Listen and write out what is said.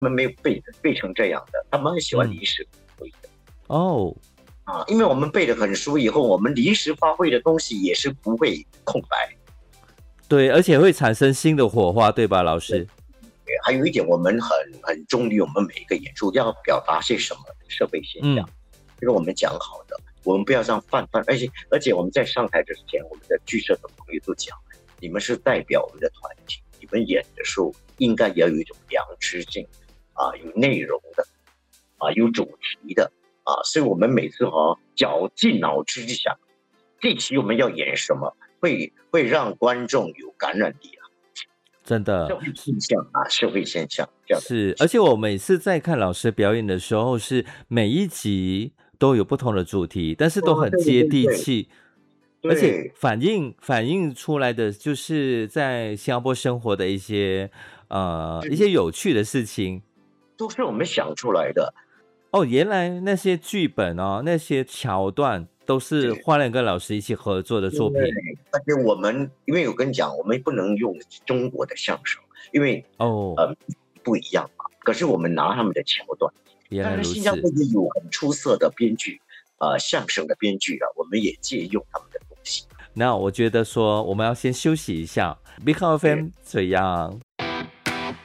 他们没有背成这样的，他们很喜欢临时发挥的。 哦， 因为我们背得很熟以后，我们临时发挥的东西也是不会空白。 对，而且会产生新的火花，对吧，老师？ 还有一点，我们很忠于我们每一个演出要表达些什么社会现象，就是我们讲好的，我们不要让泛，而且我们在上台之前，我们的剧社的朋友都讲，你们是代表我们的团体，你们演的时候应该也要有一种良知性有内容的有主题的所以我们每次绞尽脑汁想，这期我们要演什么，会让观众有感染力真的， 社会现象这样的是，而且我每次在看老师表演的时候，是每一集都有不同的主题，但是都很接地气，而且反映出来的就是在新加坡生活的一些有趣的事情， 都是我们想出来的。 哦，原来那些剧本那些桥段都是花莲跟老师一起合作的作品。 而且我们因为我跟你讲，我们不能用中国的相声，因为不一样嘛。可是我们拿他们的桥段，但是新加坡也有很出色的编剧相声的编剧我们也借用他们的东西。 那我觉得说我们要先休息一下，Big FM 这样。